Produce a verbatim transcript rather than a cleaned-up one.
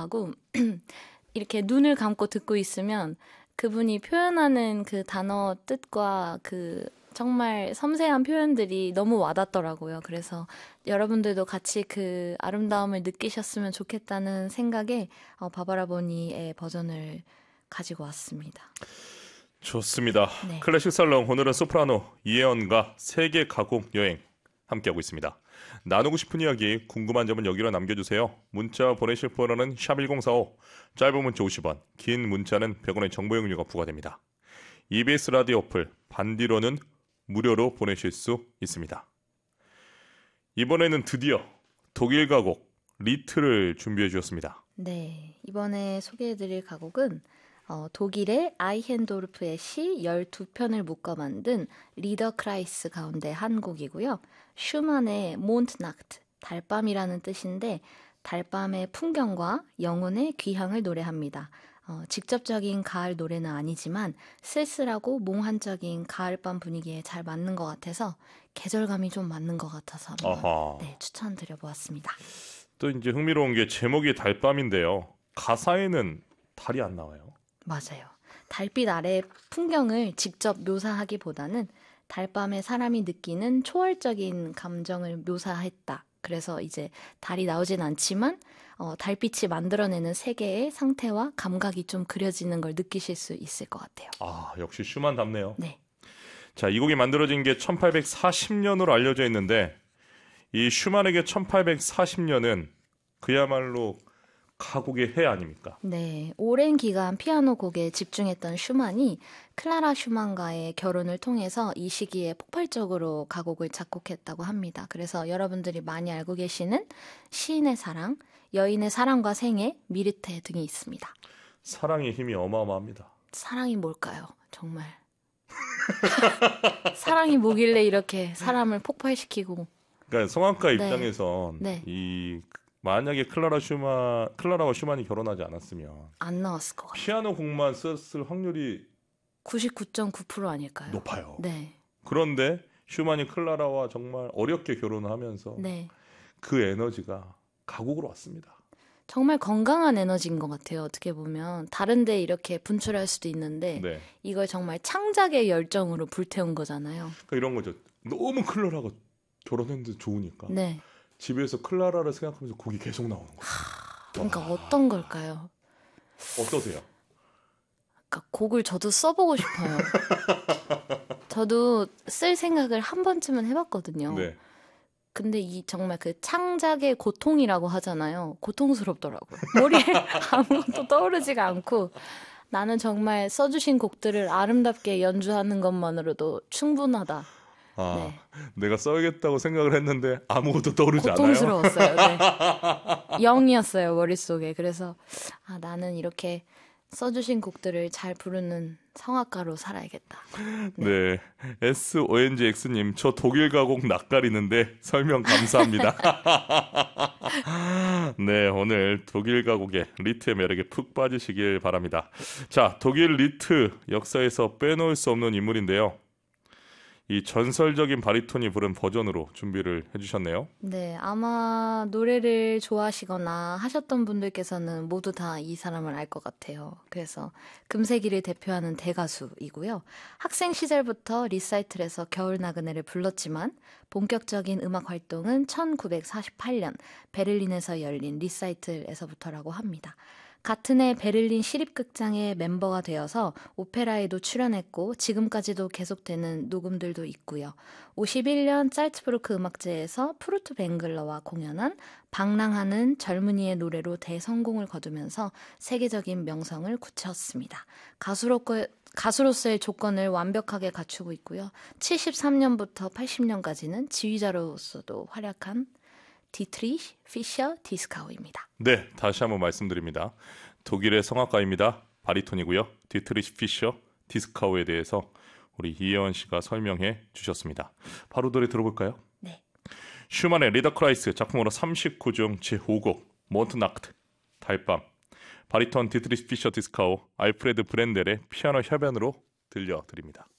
좋아하고 이렇게 눈을 감고 듣고 있으면 그분이 표현하는 그 단어 뜻과 그 정말 섬세한 표현들이 너무 와닿더라고요. 그래서 여러분들도 같이 그 아름다움을 느끼셨으면 좋겠다는 생각에 어, 바바라 보니의 버전을 가지고 왔습니다. 좋습니다. 네. 클래식 살롱 오늘은 소프라노 이혜연과 세계 가곡 여행 함께하고 있습니다. 나누고 싶은 이야기, 궁금한 점은 여기로 남겨주세요. 문자 보내실 번호는 샵 일공사오, 짧은 문자 오십 원, 긴 문자는 백 원의 정보 이용료가 부과됩니다. 이비에스 라디오 어플 반디로는 무료로 보내실 수 있습니다. 이번에는 드디어 독일 가곡 리트를 준비해 주셨습니다. 네, 이번에 소개해드릴 가곡은 어, 독일의 아이헨도르프의 시 열두 편을 묶어 만든 리더크라이스 가운데 한 곡이고요. 슈만의 몬트나크트, 달밤이라는 뜻인데 달밤의 풍경과 영혼의 귀향을 노래합니다. 어, 직접적인 가을 노래는 아니지만 쓸쓸하고 몽환적인 가을밤 분위기에 잘 맞는 것 같아서 계절감이 좀 맞는 것 같아서 한번 네, 추천드려보았습니다. 또 이제 흥미로운 게 제목이 달밤인데요. 가사에는 달이 안 나와요. 맞아요. 달빛 아래 풍경을 직접 묘사하기보다는 달밤에 사람이 느끼는 초월적인 감정을 묘사했다. 그래서 이제 달이 나오진 않지만 어, 달빛이 만들어내는 세계의 상태와 감각이 좀 그려지는 걸 느끼실 수 있을 것 같아요. 아, 역시 슈만답네요. 네. 자, 이 곡이 만들어진 게 천팔백사십 년으로 알려져 있는데 이 슈만에게 천팔백사십 년은 그야말로 가곡의 해 아닙니까? 네, 오랜 기간 피아노 곡에 집중했던 슈만이 클라라 슈만과의 결혼을 통해서 이 시기에 폭발적으로 가곡을 작곡했다고 합니다. 그래서 여러분들이 많이 알고 계시는 시인의 사랑, 여인의 사랑과 생애, 미르테 등이 있습니다. 사랑의 힘이 어마어마합니다. 사랑이 뭘까요? 정말. 사랑이 뭐길래 이렇게 사람을 폭발시키고. 그러니까 성악가 네. 입장에선 네. 이 만약에 클라라 슈만, 클라라와 슈만이 결혼하지 않았으면 안 나왔을 것 같아요. 피아노 곡만 썼을 확률이 구십구 점 구 퍼센트 아닐까요? 높아요. 네. 그런데 슈만이 클라라와 정말 어렵게 결혼을 하면서 네. 그 에너지가 가곡으로 왔습니다. 정말 건강한 에너지인 것 같아요. 어떻게 보면 다른데 이렇게 분출할 수도 있는데 네. 이걸 정말 창작의 열정으로 불태운 거잖아요. 그러니까 이런 거죠. 너무 클라라가 결혼했는데 좋으니까 네. 집에서 클라라를 생각하면서 곡이 계속 나오는 거예요. 그러니까 와. 어떤 걸까요? 어떠세요? 그러니까 곡을 저도 써보고 싶어요. 저도 쓸 생각을 한 번쯤은 해봤거든요. 네. 근데 이 정말 그 창작의 고통이라고 하잖아요. 고통스럽더라고요. 머리에 아무것도 떠오르지가 않고 나는 정말 써주신 곡들을 아름답게 연주하는 것만으로도 충분하다. 아, 네. 내가 써야겠다고 생각을 했는데 아무것도 떠오르지 않아요. 고통스러웠어요. 네. 영이었어요, 머릿속에. 그래서 아, 나는 이렇게 써주신 곡들을 잘 부르는 성악가로 살아야겠다. 네. 네. 에스오엔지엑스님, 저 독일 가곡 낯가리는데 설명 감사합니다. 네, 오늘 독일 가곡의 리트의 매력에 푹 빠지시길 바랍니다. 자, 독일 리트 역사에서 빼놓을 수 없는 인물인데요. 이 전설적인 바리톤이 부른 버전으로 준비를 해주셨네요. 네, 아마 노래를 좋아하시거나 하셨던 분들께서는 모두 다 이 사람을 알 것 같아요. 그래서 금세기를 대표하는 대가수이고요. 학생 시절부터 리사이틀에서 겨울 나그네를 불렀지만 본격적인 음악 활동은 천구백사십팔 년 베를린에서 열린 리사이틀에서부터라고 합니다. 같은 해 베를린 시립극장의 멤버가 되어서 오페라에도 출연했고 지금까지도 계속되는 녹음들도 있고요. 오십일 년 살츠부르크 음악제에서 프루트 뱅글러와 공연한 방랑하는 젊은이의 노래로 대성공을 거두면서 세계적인 명성을 굳혔습니다. 가수로, 가수로서의 조건을 완벽하게 갖추고 있고요. 칠십삼 년부터 팔십 년까지는 지휘자로서도 활약한 디트리히 피셔 디스카우입니다. 네, 다시 한번 말씀드립니다. 독일의 성악가입니다. 바리톤이고요. 디트리히 피셔 디스카우에 대해서 우리 이혜원 씨가 설명해 주셨습니다. 바로 노래 들어볼까요? 네. 슈만의 리더크라이스 작품으로 삼십구 중 제오 곡 몬트나크트 달밤, 바리톤 디트리히 피셔 디스카우, 알프레드 브렌델의 피아노 협연으로 들려드립니다.